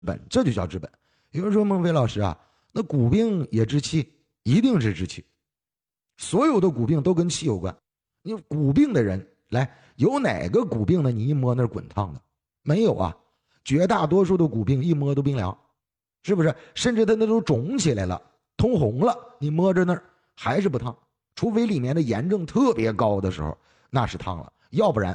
本，这就叫治本。有人说孟非老师啊，那骨病也治气，一定是治气。所有的骨病都跟气有关。你骨病的人来，有哪个骨病的你一摸那是滚烫的？没有啊，绝大多数的骨病一摸都冰凉，是不是？甚至它那都肿起来了，通红了，你摸着那儿还是不烫，除非里面的炎症特别高的时候，那是烫了，要不然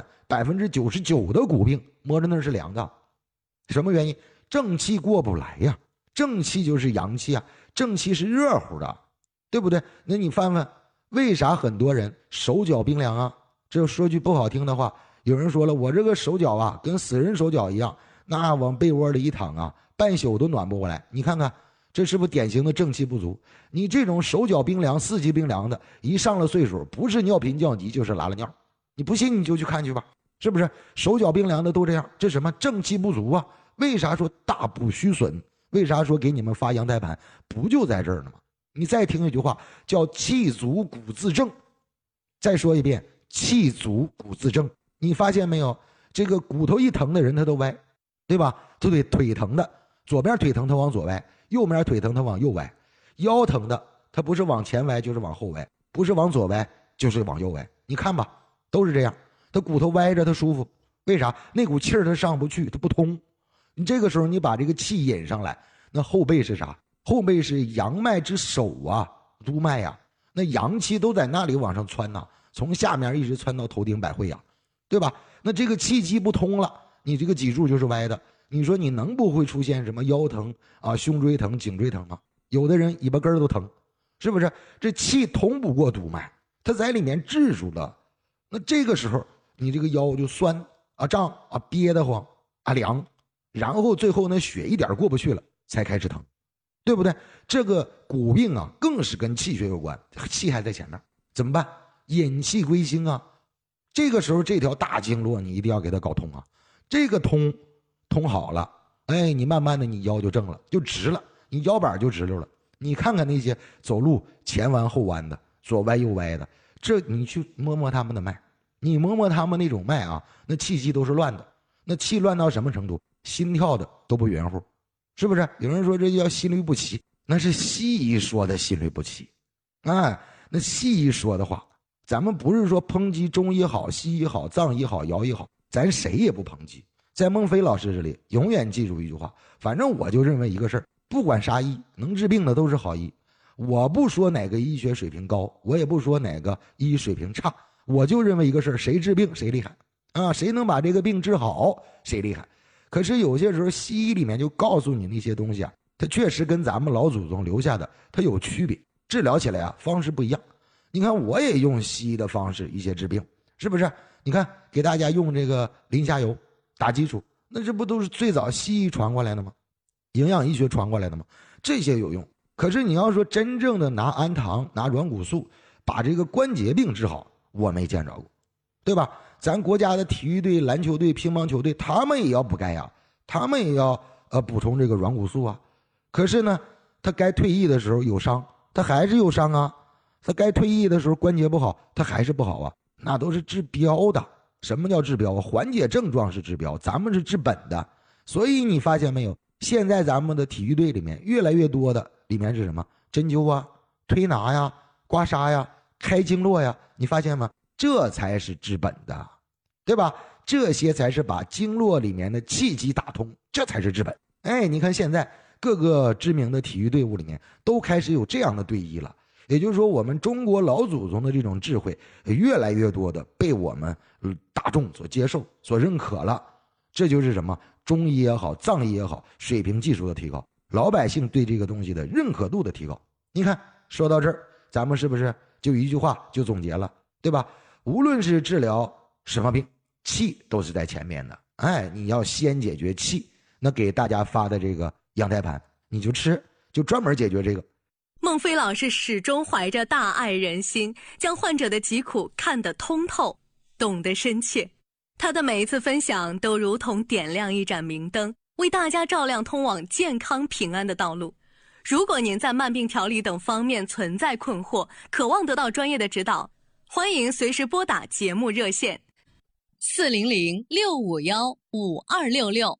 99%的骨病摸着那是凉的。什么原因？正气过不来呀，正气就是阳气啊，正气是热乎的，对不对？那你翻翻，为啥很多人手脚冰凉啊？这说句不好听的话，有人说了，我这个手脚啊跟死人手脚一样，那往被窝里一躺啊，半宿都暖不过来。你看看这是不是典型的正气不足？你这种手脚冰凉四季冰凉的，一上了岁数，不是尿频降急就是拉了尿。你不信你就去看去吧，是不是？手脚冰凉的都这样，这什么正气不足啊？为啥说大补虚损？为啥说给你们发阳台盘？不就在这儿呢吗？你再听一句话，叫气足骨自正。再说一遍，气足骨自正。你发现没有？这个骨头一疼的人他都歪，对吧？就得腿疼的，左边腿疼他往左歪，右边腿疼他往右歪。腰疼的他不是往前歪就是往后歪，不是往左歪就是往右歪。你看吧，都是这样。他骨头歪着他舒服，为啥？那股气儿他上不去，他不通。你这个时候你把这个气引上来，那后背是啥？后背是阳脉之首啊，督脉呀。那阳气都在那里往上窜呐，从下面一直窜到头顶百会呀，对吧？那这个气机不通了，你这个脊柱就是歪的。你说你能不会出现什么腰疼啊、胸椎疼、颈椎疼吗？有的人尾巴根都疼，是不是？这气通不过督脉，它在里面滞住了。那这个时候你这个腰就酸啊、胀啊、憋得慌啊、凉，然后最后呢血一点过不去了，才开始疼，对不对？这个骨病啊，更是跟气血有关，气还在前面，怎么办？引气归心啊。这个时候这条大经络你一定要给它搞通啊。这个通好了，哎，你慢慢的你腰就正了，就直了，你腰板就直溜了。你看看那些走路前弯后弯的，左歪右歪的，这你去摸摸他们的脉，你摸摸他们那种脉啊，那气机都是乱的。那气乱到什么程度？心跳的都不圆乎，是不是？有人说这叫心律不齐，那是西医说的心律不齐。哎，那西医说的话，咱们不是说抨击中医好、西医好、藏医好、姚医好，咱谁也不抨击。在孟非老师这里，永远记住一句话，反正我就认为一个事儿，不管啥医，能治病的都是好医。我不说哪个医学水平高，我也不说哪个医水平差，我就认为一个事儿，谁治病谁厉害啊，谁能把这个病治好谁厉害。可是有些时候西医里面就告诉你那些东西啊，它确实跟咱们老祖宗留下的它有区别，治疗起来啊方式不一样。你看我也用西医的方式一些治病，是不是？你看给大家用这个磷虾油打基础，那这不都是最早西医传过来的吗？营养医学传过来的吗？这些有用。可是你要说真正的拿氨糖拿软骨素把这个关节病治好，我没见着过，对吧？咱国家的体育队、篮球队、乒乓球队，他们也要补钙呀，他们也要补充这个软骨素啊。可是呢，他该退役的时候有伤，他还是有伤啊。他该退役的时候关节不好，他还是不好啊。那都是治标的。什么叫治标？缓解症状是治标，咱们是治本的。所以你发现没有？现在咱们的体育队里面越来越多的里面是什么？针灸啊、推拿呀、刮痧呀、开经络呀，你发现吗？这才是治本的，对吧？这些才是把经络里面的气机打通，这才是治本。哎，你看现在各个知名的体育队伍里面都开始有这样的队医了，也就是说我们中国老祖宗的这种智慧越来越多的被我们大众所接受、所认可了。这就是什么？中医也好，藏医也好，水平技术的提高，老百姓对这个东西的认可度的提高。你看说到这儿，咱们是不是就一句话就总结了，对吧？无论是治疗什么病，气都是在前面的。哎，你要先解决气，那给大家发的这个阳台盘你就吃，就专门解决这个。 孟非老师始终怀着大爱人心，将患者的疾苦看得通透，懂得深切。他的每一次分享都如同点亮一盏明灯，为大家照亮通往健康平安的道路。如果您在慢病调理等方面存在困惑，渴望得到专业的指导，欢迎随时拨打节目热线400-651-5266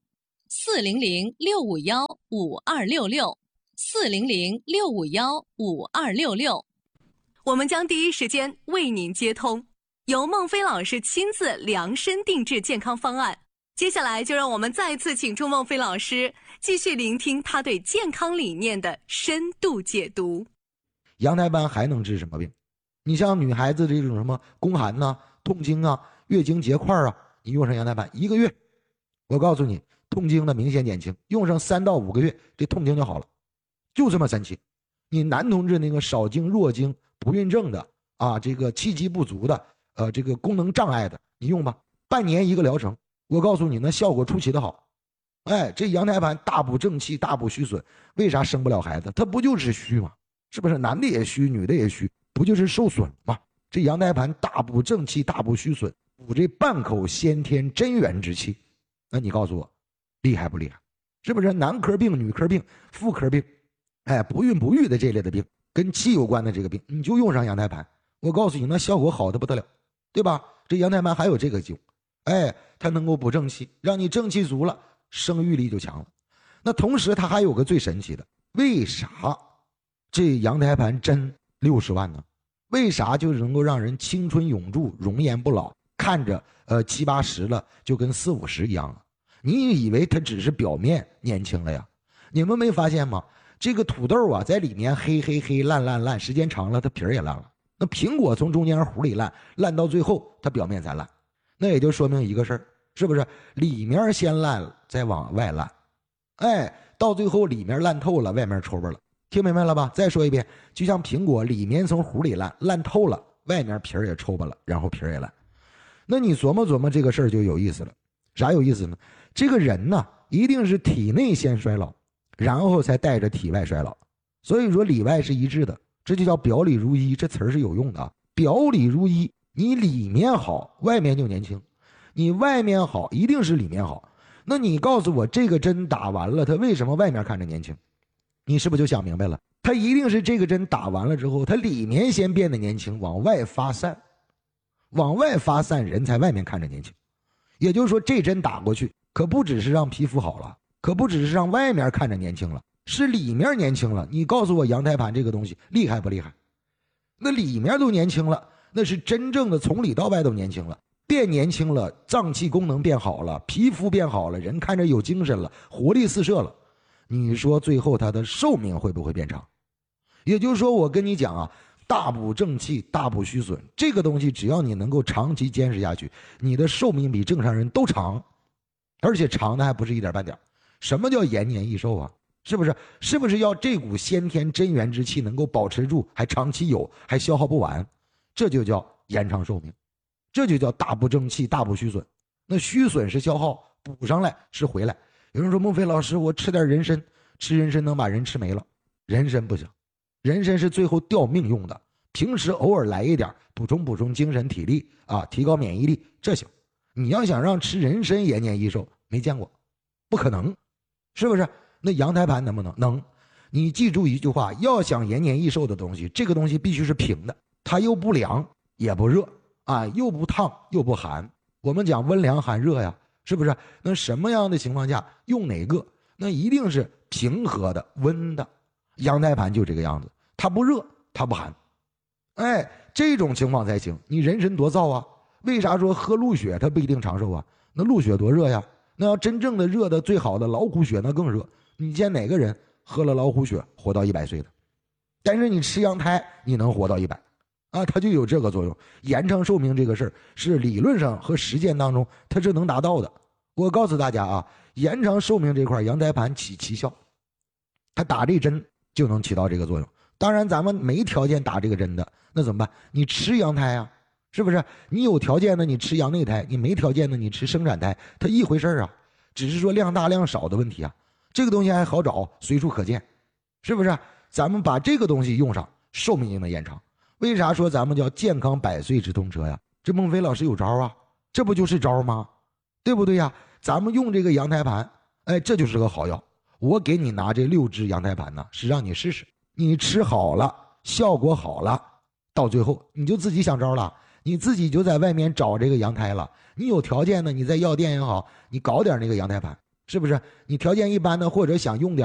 ，400-651-5266，400-651-5266，我们将第一时间为您接通，由孟非老师亲自量身定制健康方案。接下来就让我们再次请出孟非老师，继续聆听他对健康理念的深度解读。 羊胎盘还能治什么病？你像女孩子这种什么宫寒呐、痛经啊、月经结块啊，你用上羊胎盘1个月，我告诉你，痛经的明显减轻，用上3到5个月，这痛经就好了，就这么神奇。你男同志那个少经、弱经、不孕症的啊，这个气机不足的，这个功能障碍的，你用吧，半年1个疗程，我告诉你，那效果出奇的好。哎，这羊胎盘大补正气，大补虚损，为啥生不了孩子？它不就是虚吗？是不是？男的也虚，女的也虚，不就是受损吗？这羊胎盘大补正气，大补虚损，补这半口先天真元之气。那你告诉我，厉害不厉害？是不是？男科病、女科病、妇科病，哎，不孕不育的这类的病，跟气有关的这个病，你就用上羊胎盘，我告诉你，那效果好的不得了，对吧？这羊胎盘还有这个用，哎，它能够补正气，让你正气足了，生育力就强了。那同时它还有个最神奇的，为啥这羊胎盘真60万呢？为啥就能够让人青春永驻、容颜不老，看着70、80了就跟40、50一样啊？你以为它只是表面年轻了呀？你们没发现吗？这个土豆啊，在里面黑黑黑、烂烂烂，时间长了它皮儿也烂了。那苹果从中间核里烂，烂到最后它表面才烂。那也就说明一个事儿，是不是？里面先烂，再往外烂，哎，到最后里面烂透了，外面抽巴了。听明白了吧？再说一遍，就像苹果里面从核里烂，烂透了，外面皮儿也抽巴了，然后皮儿也烂。那你琢磨琢磨这个事儿就有意思了。啥有意思呢？这个人呢，一定是体内先衰老，然后才带着体外衰老。所以说里外是一致的，这就叫表里如一，这词儿是有用的啊。表里如一，你里面好，外面就年轻；你外面好，一定是里面好。那你告诉我，这个针打完了，它为什么外面看着年轻？你是不是就想明白了？它一定是这个针打完了之后，它里面先变得年轻，往外发散，往外发散，人才外面看着年轻。也就是说，这针打过去，可不只是让皮肤好了，可不只是让外面看着年轻了，是里面年轻了。你告诉我，羊胎盘这个东西厉害不厉害？那里面都年轻了，那是真正的从里到外都年轻了，变年轻了，脏器功能变好了，皮肤变好了，人看着有精神了，活力四射了。你说最后它的寿命会不会变长？也就是说，我跟你讲啊，大补正气，大补虚损，这个东西只要你能够长期坚持下去，你的寿命比正常人都长，而且长的还不是一点半点。什么叫延年益寿啊？是不是？是不是要这股先天真元之气能够保持住，还长期有，还消耗不完？这就叫延长寿命，这就叫大补正气，大补虚损。那虚损是消耗，补上来是回来。有人说，孟非老师，我吃点人参，吃人参能把人吃没了？人参不行，人参是最后吊命用的，平时偶尔来一点，补充补充精神体力啊，提高免疫力，这行。你要想让吃人参延年益寿，没见过，不可能，是不是？那羊胎盘能不能？能。你记住一句话，要想延年益寿的东西，这个东西必须是平的，它又不凉也不热啊，又不烫又不寒。我们讲温凉寒热呀，是不是？那什么样的情况下用哪个？那一定是平和的、温的。羊胎盘就这个样子，它不热，它不寒。哎，这种情况才行。你人参多燥啊？为啥说喝鹿血它不一定长寿啊？那鹿血多热呀？那要真正的热的最好的老虎血那更热。你见哪个人喝了老虎血活到100岁的？但是你吃羊胎，你能活到100啊？它就有这个作用。延长寿命这个事儿是理论上和实践当中它是能达到的。我告诉大家啊，延长寿命这块羊胎盘起奇效，它打这针就能起到这个作用。当然咱们没条件打这个针的，那怎么办？你吃羊胎啊，是不是？你有条件的你吃羊内胎，你没条件的你吃生产胎，它一回事啊，只是说量大量少的问题啊。这个东西还好找，随处可见，是不是？咱们把这个东西用上，寿命就能延长。为啥说咱们叫健康100岁直通车呀？这孟非老师有招啊，这不就是招吗？对不对呀？咱们用这个羊胎盘，哎，这就是个好药。我给你拿这6支羊胎盘呢，是让你试试，你吃好了，效果好了，到最后你就自己想招了，你自己就在外面找这个羊胎了。你有条件呢，你在药店也好，你搞点那个羊胎盘， 是不是？你条件一般的，或者想用点